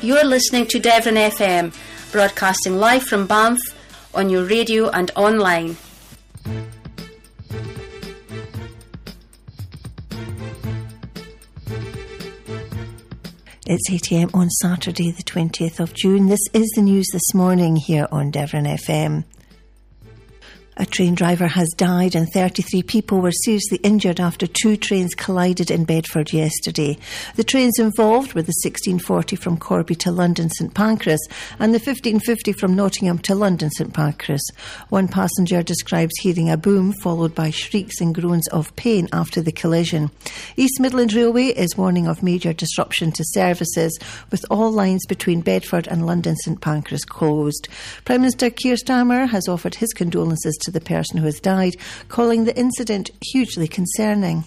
You're listening to Devon FM, broadcasting live from Banff on your radio and online. It's 8 a.m. on Saturday, the 20th of June. This is the news this morning here on Devon FM. A train driver has died and 33 people were seriously injured after two trains collided in Bedford yesterday. The trains involved were the 1640 from Corby to London St Pancras and the 1550 from Nottingham to London St Pancras. One passenger describes hearing a boom followed by shrieks and groans of pain after the collision. East Midlands Railway is warning of major disruption to services, with all lines between Bedford and London St Pancras closed. Prime Minister Keir Starmer has offered his condolences to the person who has died, calling the incident hugely concerning.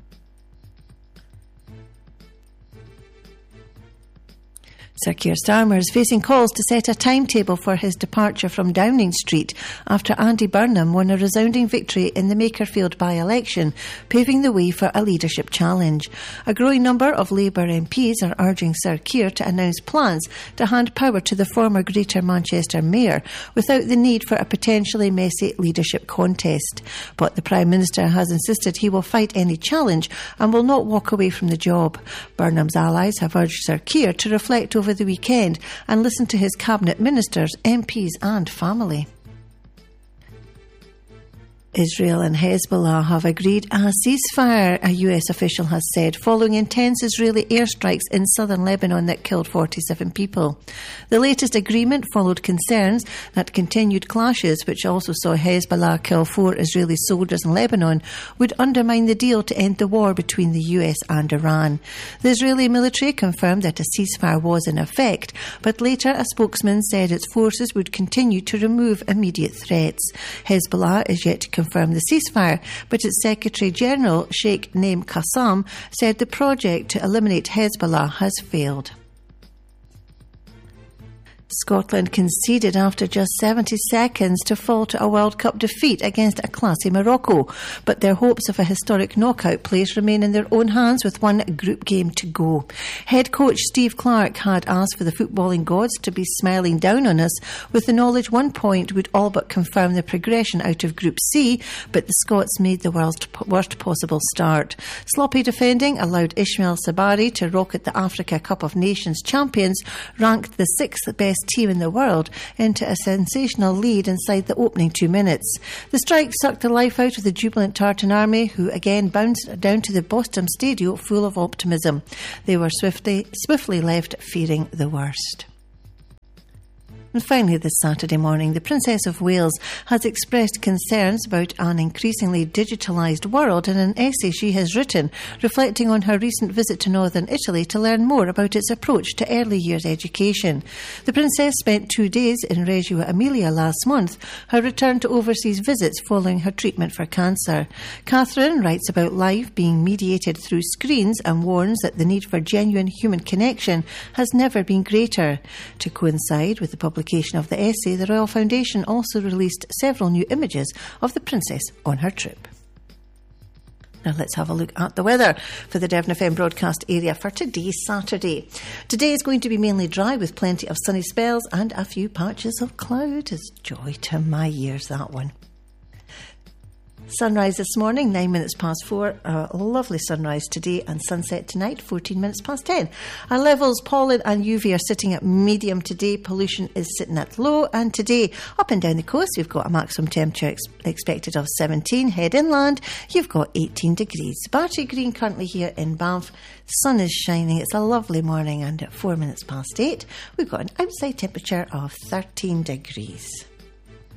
Sir Keir Starmer is facing calls to set a timetable for his departure from Downing Street after Andy Burnham won a resounding victory in the Makerfield by-election, paving the way for a leadership challenge. A growing number of Labour MPs are urging Sir Keir to announce plans to hand power to the former Greater Manchester Mayor without the need for a potentially messy leadership contest. But the Prime Minister has insisted he will fight any challenge and will not walk away from the job. Burnham's allies have urged Sir Keir to reflect over the weekend and listen to his cabinet ministers, MPs and family. Israel and Hezbollah have agreed a ceasefire, a US official has said, following intense Israeli airstrikes in southern Lebanon that killed 47 people. The latest agreement followed concerns that continued clashes, which also saw Hezbollah kill 4 Israeli soldiers in Lebanon, would undermine the deal to end the war between the US and Iran. The Israeli military confirmed that a ceasefire was in effect, but later a spokesman said its forces would continue to remove immediate threats. Hezbollah is yet to confirm the ceasefire, but its Secretary-General, Sheikh Naim Qassam, said the project to eliminate Hezbollah has failed. Scotland conceded after just 70 seconds to fall to a World Cup defeat against a classy Morocco, but their hopes of a historic knockout place remain in their own hands with one group game to go. Head coach Steve Clarke had asked for the footballing gods to be smiling down on us with the knowledge 1 point would all but confirm the progression out of Group C, but the Scots made the worst possible start. Sloppy defending allowed Ismail Sabari to rocket the Africa Cup of Nations champions, ranked the 6th best team in the world, into a sensational lead inside the opening 2 minutes. The strike sucked the life out of the jubilant Tartan Army, who again bounced down to the Boston Stadium full of optimism. They were swiftly left fearing the worst. And finally, this Saturday morning, the Princess of Wales has expressed concerns about an increasingly digitalised world in an essay she has written, reflecting on her recent visit to northern Italy to learn more about its approach to early years education. The Princess spent 2 days in Reggio Emilia last month, her return to overseas visits following her treatment for cancer. Catherine writes about life being mediated through screens and warns that the need for genuine human connection has never been greater. To coincide with the publication of the essay, the Royal Foundation also released several new images of the Princess on her trip. Now let's have a look at the weather for the Devon FM broadcast area for today, Saturday. Today is going to be mainly dry with plenty of sunny spells and a few patches of cloud. It's joy to my ears, that one. Sunrise this morning, 9 minutes past 4. A lovely sunrise today, and sunset tonight, 14 minutes past 10. Our levels, pollen and UV, are sitting at medium today. Pollution is sitting at low. And today, up and down the coast, we've got a maximum temperature expected of 17. Head inland, you've got 18 degrees. Battery Green currently here in Banff. The sun is shining. It's a lovely morning, and at 4 minutes past 8, we've got an outside temperature of 13 degrees.